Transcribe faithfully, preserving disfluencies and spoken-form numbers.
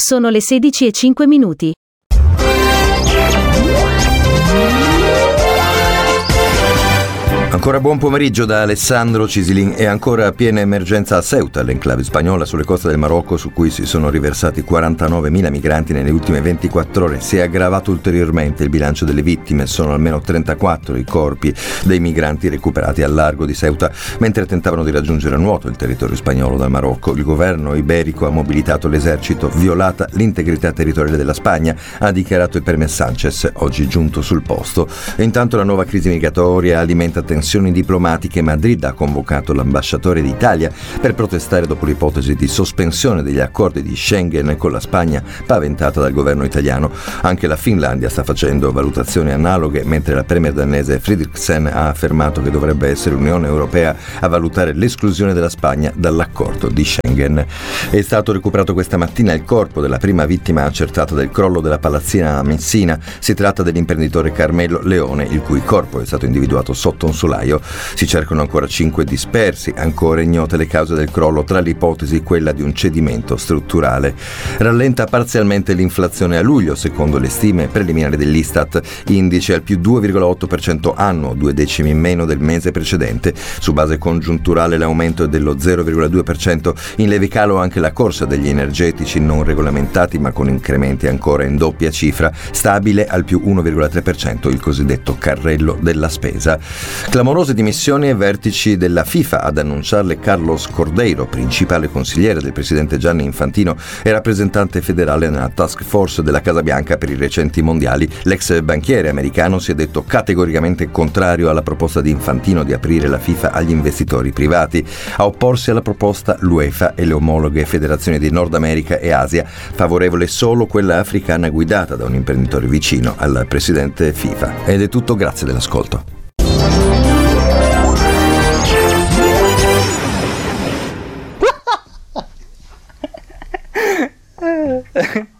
Sono le sedici e cinque minuti. Ancora buon pomeriggio da Alessandro Cisilin. E ancora piena emergenza a Ceuta, l'enclave spagnola sulle coste del Marocco, su cui si sono riversati quarantanovemila migranti nelle ultime ventiquattro ore. Si è aggravato ulteriormente il bilancio delle vittime, sono almeno trentaquattro i corpi dei migranti recuperati al largo di Ceuta mentre tentavano di raggiungere a nuoto il territorio spagnolo dal Marocco. Il governo iberico ha mobilitato l'esercito, violata l'integrità territoriale della Spagna, ha dichiarato il premier Sánchez, oggi giunto sul posto. E intanto la nuova crisi migratoria alimenta tensioni diplomatiche. Madrid ha convocato l'ambasciatore d'Italia per protestare dopo l'ipotesi di sospensione degli accordi di Schengen con la Spagna paventata dal governo italiano. Anche la Finlandia sta facendo valutazioni analoghe, mentre la premier danese Frederiksen ha affermato che dovrebbe essere l'Unione Europea a valutare l'esclusione della Spagna dall'accordo di Schengen. È stato recuperato questa mattina il corpo della prima vittima accertata del crollo della palazzina a Messina. Si tratta dell'imprenditore Carmelo Leone, il cui corpo è stato individuato sotto un solaio. Si cercano ancora cinque dispersi, ancora ignote le cause del crollo, tra le ipotesi quella di un cedimento strutturale. Rallenta parzialmente l'inflazione a luglio, secondo le stime preliminari dell'Istat, indice al più due virgola otto per cento annuo, due decimi in meno del mese precedente. Su base congiunturale l'aumento è dello zero virgola due per cento, in lieve calo anche la corsa degli energetici non regolamentati ma con incrementi ancora in doppia cifra, stabile al più uno virgola tre per cento il cosiddetto carrello della spesa. Clamorose dimissioni ai vertici della FIFA, ad annunciarle Carlos Cordeiro, principale consigliere del presidente Gianni Infantino e rappresentante federale nella task force della Casa Bianca per i recenti mondiali. L'ex banchiere americano si è detto categoricamente contrario alla proposta di Infantino di aprire la FIFA agli investitori privati. A opporsi alla proposta l'UEFA e le omologhe federazioni di Nord America e Asia, favorevole solo quella africana guidata da un imprenditore vicino al presidente FIFA. Ed è tutto, grazie dell'ascolto. Uh